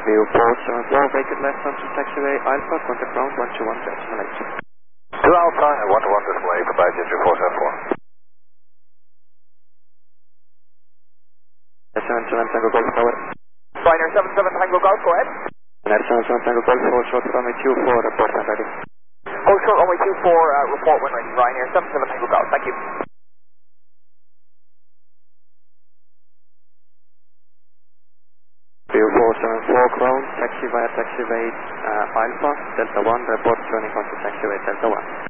View 474, vacant left onto taxiway Alpha, contact ground 121.8. 2 Alpha and 121 display, goodbye Ginger 474. 77 Tango Golf Tower. Ryanair 77 Tango Golf, go ahead. Ryanair 77 Tango Golf, hold short runway 24, report when ready. Hold short runway 24, report when ready. Ryanair 77 Tango Golf, thank you. View 474 Crown, taxi via taxiway Alpha, Delta 1, report turning onto taxiway Delta 1.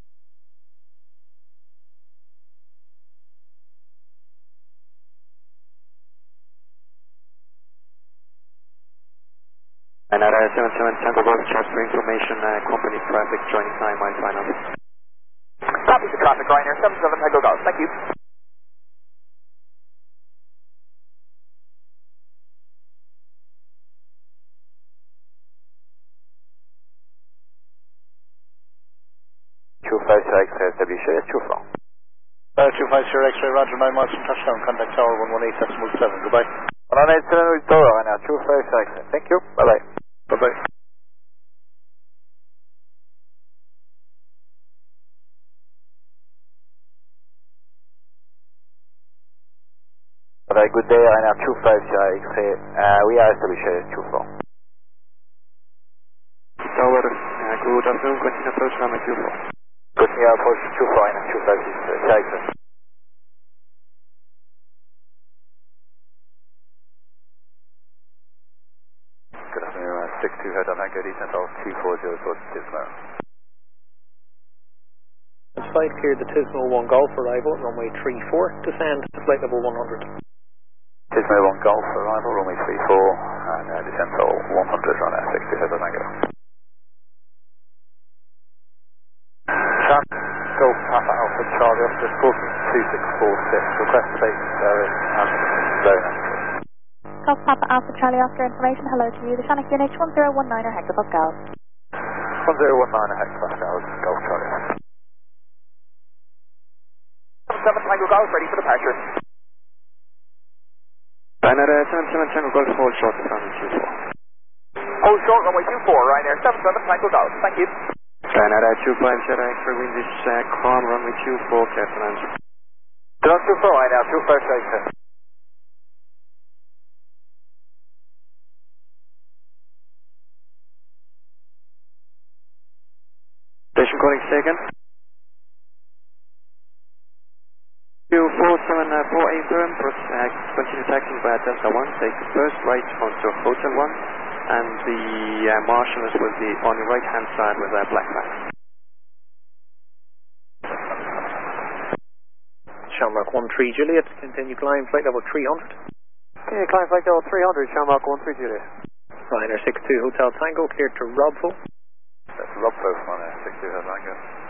And at 77 Tango Golf, just for information, company traffic joining 9 mile final. Copy the traffic, Ryanair 77 Tango Golf, thank you. X-ray, SW, 250 X-ray, Roger, 9 miles from touchdown, contact tower 118.7, goodbye. 187 Victoria, Ryanair 250 X-ray, thank you, bye-bye. Bye-bye. Bye-bye, good day, Ryanair 250 X-ray, we are SW, 24. Tower, good afternoon, continue approach number 24. Continue approach 24, Ryanair 250 X-ray. Good afternoon, 62 head on Tango, descent of 240 towards Tismo. Flight cleared the Tismo 1 Golf arrival at runway 34, descend to flight level 100. Tismo 1 Golf arrival, runway 34, and descent to 100 on 62 head on Tango. Golf Papa Alpha Charlie, Oscar Scorpion 2646, request state service and zone. Golf Papa Alpha Charlie Oscar information, hello to you, the Sonic unit 1019er hectopascals. 1019er hectopascals, Golf Charlie. 77 Tango Golf, ready for departure. Ryanair 77 Tango Golf, hold short runway 24. Hold short runway 24, Ryanair 77 Tango Golf, thank you. Ryanair 250 X-ray, wind is calm, runway 24, clear for answer. Do not 24, Ryanair 250 X-ray. Station calling second. View 4748 Durham, continue taxing via Delta 1, take the first right onto Hotel 1, and the marshals will be on your right hand side with their black flag. Shamrock 13 Juliet, continue climb flight level 300. Continue climb flight level 300, Shamrock 13 Juliet. Ryanair 62 Hotel Tango, cleared to Robville. That's Robbo on 62 head Tango.